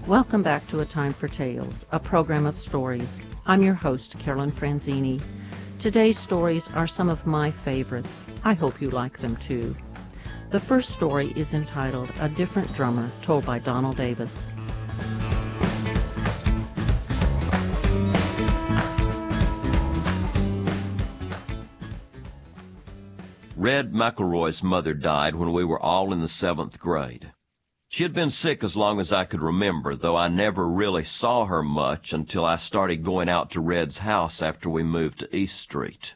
Welcome back to A Time for Tales, a program of stories. I'm your host, Carolyn Franzini. Today's stories are some of my favorites. I hope you like them too. The first story is entitled A Different Drummer, told by Donald Davis. Red McElroy's mother died when we were all in the 7th grade. She had been sick as long as I could remember, though I never really saw her much until I started going out to Red's house after we moved to East Street.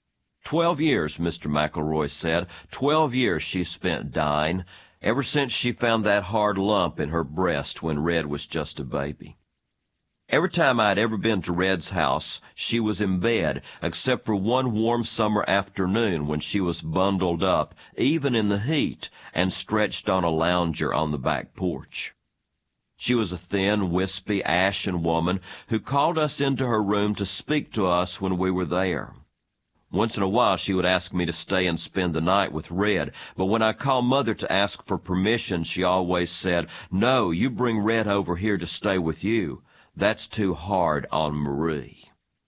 12 years, Mr. McElroy said. 12 years she spent dying, ever since she found that hard lump in her breast when Red was just a baby. Every time I had ever been to Red's house, she was in bed, except for one warm summer afternoon when she was bundled up, even in the heat, and stretched on a lounger on the back porch. She was a thin, wispy, ashen woman who called us into her room to speak to us when we were there. Once in a while she would ask me to stay and spend the night with Red, but when I called Mother to ask for permission, she always said, "No, you bring Red over here to stay with you. That's too hard on Marie."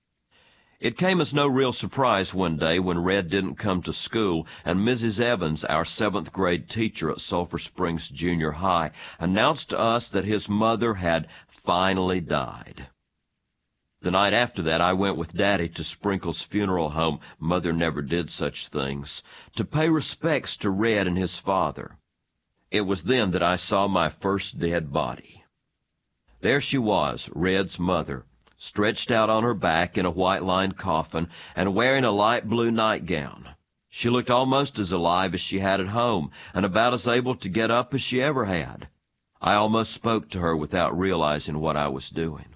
It came as no real surprise one day when Red didn't come to school and Mrs. Evans, our 7th grade teacher at Sulphur Springs Junior High, announced to us that his mother had finally died. The night after that, I went with Daddy to Sprinkle's funeral home — Mother never did such things — to pay respects to Red and his father. It was then that I saw my first dead body. There she was, Red's mother, stretched out on her back in a white-lined coffin and wearing a light blue nightgown. She looked almost as alive as she had at home, and about as able to get up as she ever had. I almost spoke to her without realizing what I was doing.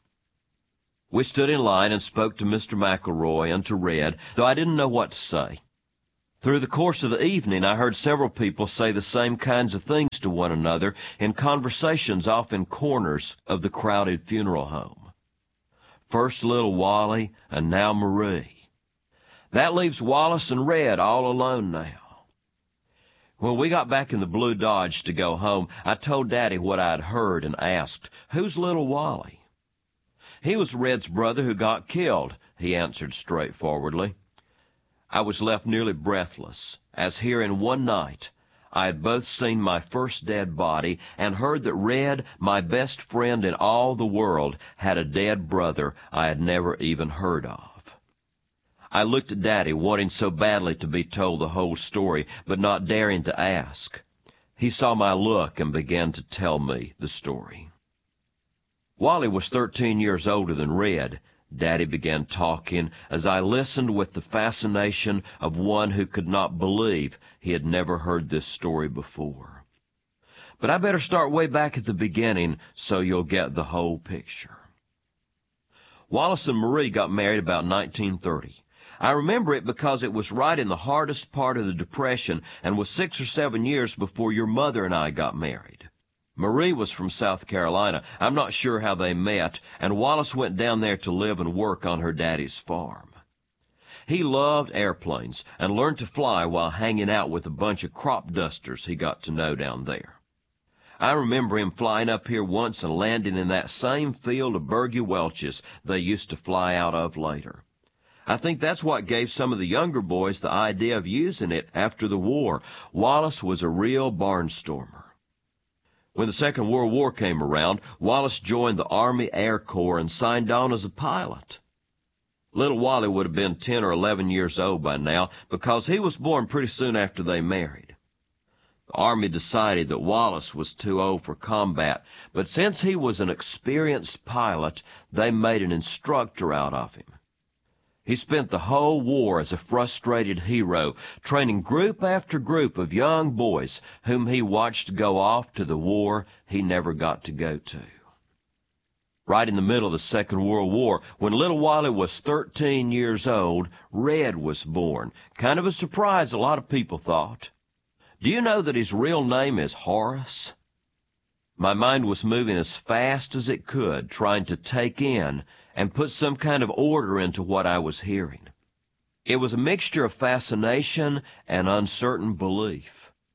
We stood in line and spoke to Mr. McElroy and to Red, though I didn't know what to say. Through the course of the evening, I heard several people say the same kinds of things to one another in conversations off in corners of the crowded funeral home. First little Wally, and now Marie. That leaves Wallace and Red all alone now. When we got back in the blue Dodge to go home, I told Daddy what I had heard and asked, "Who's little Wally?" "He was Red's brother who got killed," he answered straightforwardly. I was left nearly breathless, as here in one night I had both seen my first dead body and heard that Red, my best friend in all the world, had a dead brother I had never even heard of. I looked at Daddy, wanting so badly to be told the whole story, but not daring to ask. He saw my look and began to tell me the story. Wally was 13 years older than Red. Daddy began talking as I listened with the fascination of one who could not believe he had never heard this story before. But I better start way back at the beginning so you'll get the whole picture. Wallace and Marie got married about 1930. I remember it because it was right in the hardest part of the Depression and was 6 or 7 years before your mother and I got married. Marie was from South Carolina. I'm not sure how they met, and Wallace went down there to live and work on her daddy's farm. He loved airplanes and learned to fly while hanging out with a bunch of crop dusters he got to know down there. I remember him flying up here once and landing in that same field of Bergie Welch's they used to fly out of later. I think that's what gave some of the younger boys the idea of using it after the war. Wallace was a real barnstormer. When the Second World War came around, Wallace joined the Army Air Corps and signed on as a pilot. Little Wally would have been 10 or 11 years old by now because he was born pretty soon after they married. The Army decided that Wallace was too old for combat, but since he was an experienced pilot, they made an instructor out of him. He spent the whole war as a frustrated hero, training group after group of young boys whom he watched go off to the war he never got to go to. Right in the middle of the Second World War, when little Wally was 13 years old, Red was born. Kind of a surprise, a lot of people thought. Do you know that his real name is Horace? My mind was moving as fast as it could, trying to take in and put some kind of order into what I was hearing. It was a mixture of fascination and uncertain belief.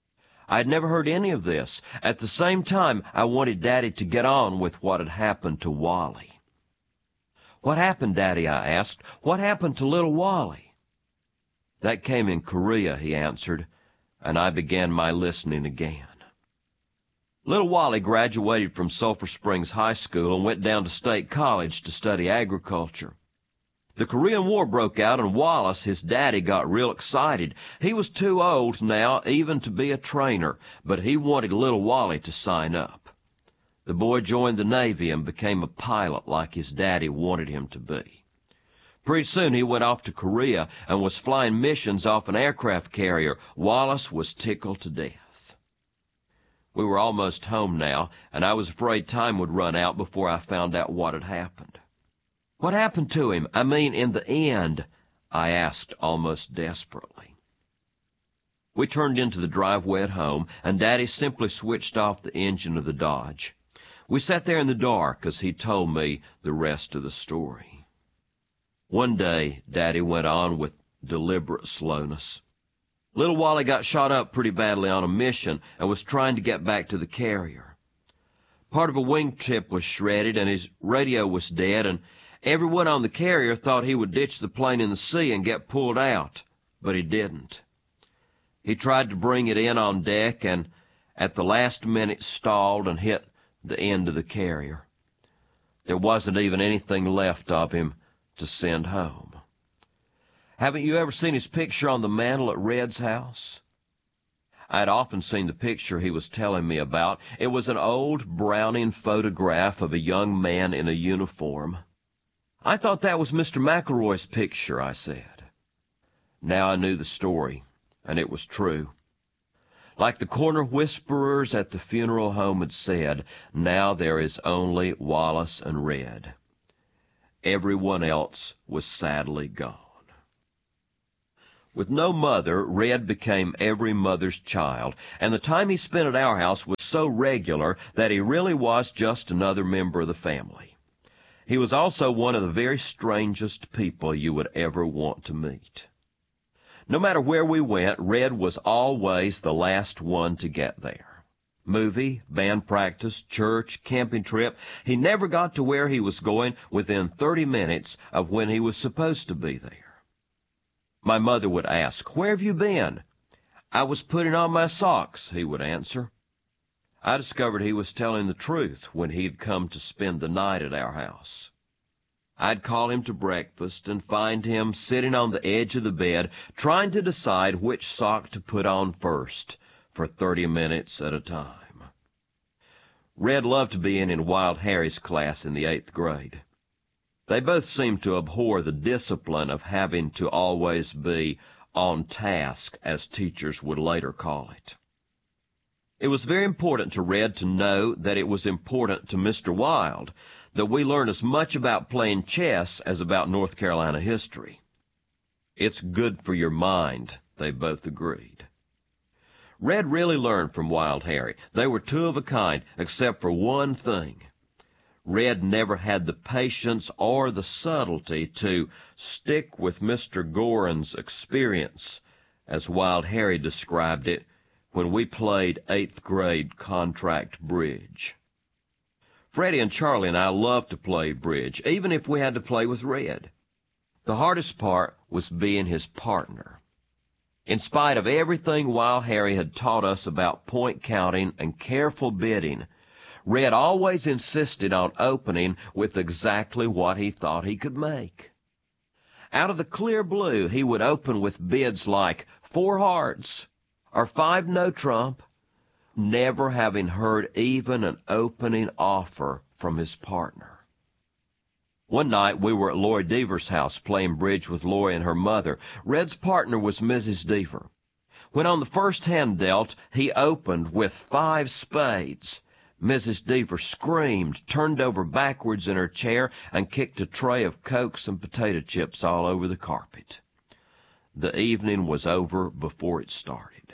I had never heard any of this. At the same time, I wanted Daddy to get on with what had happened to Wally. "What happened, Daddy?" I asked. "What happened to little Wally?" "That came in Korea," he answered, and I began my listening again. Little Wally graduated from Sulphur Springs High School and went down to State College to study agriculture. The Korean War broke out, and Wallace, his daddy, got real excited. He was too old now even to be a trainer, but he wanted little Wally to sign up. The boy joined the Navy and became a pilot like his daddy wanted him to be. Pretty soon he went off to Korea and was flying missions off an aircraft carrier. Wallace was tickled to death. We were almost home now, and I was afraid time would run out before I found out what had happened. "What happened to him? I mean, in the end?" I asked almost desperately. We turned into the driveway at home, and Daddy simply switched off the engine of the Dodge. We sat there in the dark as he told me the rest of the story. One day, Daddy went on with deliberate slowness. Little Wally got shot up pretty badly on a mission and was trying to get back to the carrier. Part of a wingtip was shredded and his radio was dead, and everyone on the carrier thought he would ditch the plane in the sea and get pulled out, but he didn't. He tried to bring it in on deck and at the last minute stalled and hit the end of the carrier. There wasn't even anything left of him to send home. Haven't you ever seen his picture on the mantel at Red's house? I had often seen the picture he was telling me about. It was an old Browning photograph of a young man in a uniform. "I thought that was Mr. McElroy's picture," I said. Now I knew the story, and it was true. Like the corner whisperers at the funeral home had said, now there is only Wallace and Red. Everyone else was sadly gone. With no mother, Red became every mother's child, and the time he spent at our house was so regular that he really was just another member of the family. He was also one of the very strangest people you would ever want to meet. No matter where we went, Red was always the last one to get there. Movie, band practice, church, camping trip, he never got to where he was going within 30 minutes of when he was supposed to be there. My mother would ask, "Where have you been?" "I was putting on my socks," he would answer. I discovered he was telling the truth when he'd come to spend the night at our house. I'd call him to breakfast and find him sitting on the edge of the bed trying to decide which sock to put on first for 30 minutes at a time. Red loved being in Wild Harry's class in the 8th grade. They both seemed to abhor the discipline of having to always be on task, as teachers would later call it. It was very important to Red to know that it was important to Mr. Wild that we learn as much about playing chess as about North Carolina history. It's good for your mind, they both agreed. Red really learned from Wild Harry. They were two of a kind, except for one thing. Red never had the patience or the subtlety to stick with Mr. Gorin's experience, as Wild Harry described it, when we played 8th grade contract bridge. Freddie and Charlie and I loved to play bridge, even if we had to play with Red. The hardest part was being his partner. In spite of everything Wild Harry had taught us about point counting and careful bidding, Red always insisted on opening with exactly what he thought he could make. Out of the clear blue, he would open with bids like 4 hearts or 5 no trump, never having heard even an opening offer from his partner. One night we were at Lori Deaver's house playing bridge with Lori and her mother. Red's partner was Mrs. Deaver. When on the first hand dealt, he opened with 5 spades. Mrs. Deaver screamed, turned over backwards in her chair, and kicked a tray of Cokes and potato chips all over the carpet. The evening was over before it started.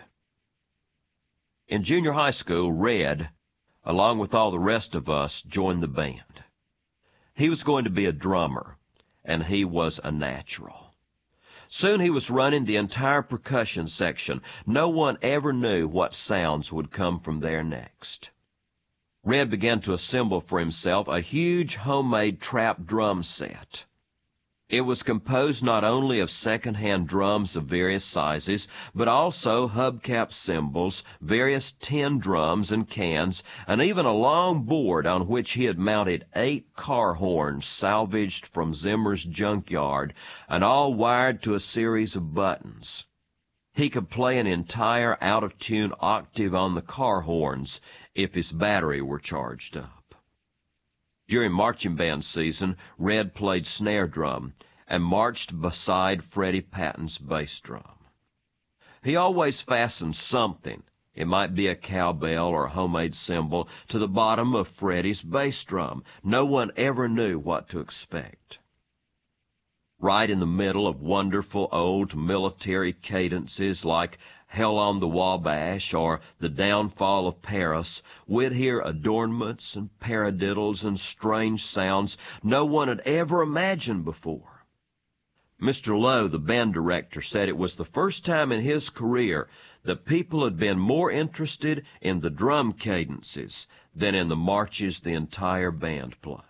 In junior high school, Red, along with all the rest of us, joined the band. He was going to be a drummer, and he was a natural. Soon he was running the entire percussion section. No one ever knew what sounds would come from there next. Red began to assemble for himself a huge homemade trap drum set. It was composed not only of second-hand drums of various sizes, but also hubcap cymbals, various tin drums and cans, and even a long board on which he had mounted 8 car horns salvaged from Zimmer's junkyard, and all wired to a series of buttons. He could play an entire out-of-tune octave on the car horns if his battery were charged up. During marching band season, Red played snare drum and marched beside Freddie Patton's bass drum. He always fastened something, it might be a cowbell or a homemade cymbal, to the bottom of Freddie's bass drum. No one ever knew what to expect. Right in the middle of wonderful old military cadences like Hell on the Wabash or The Downfall of Paris, we'd hear adornments and paradiddles and strange sounds no one had ever imagined before. Mr. Lowe, the band director, said it was the first time in his career that people had been more interested in the drum cadences than in the marches the entire band played.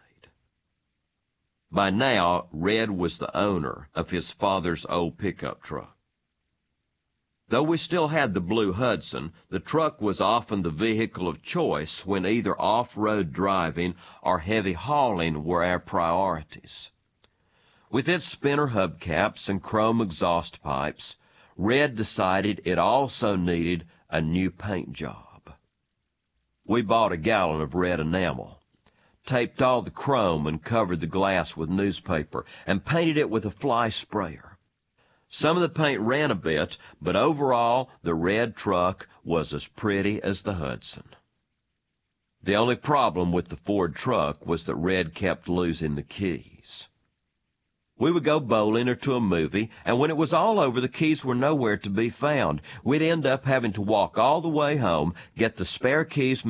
By now, Red was the owner of his father's old pickup truck. Though we still had the Blue Hudson, the truck was often the vehicle of choice when either off-road driving or heavy hauling were our priorities. With its spinner hubcaps and chrome exhaust pipes, Red decided it also needed a new paint job. We bought a gallon of red enamel, taped all the chrome and covered the glass with newspaper, and painted it with a fly sprayer. Some of the paint ran a bit, but overall the red truck was as pretty as the Hudson. The only problem with the Ford truck was that Red kept losing the keys. We would go bowling or to a movie, and when it was all over, the keys were nowhere to be found. We'd end up having to walk all the way home, get the spare keys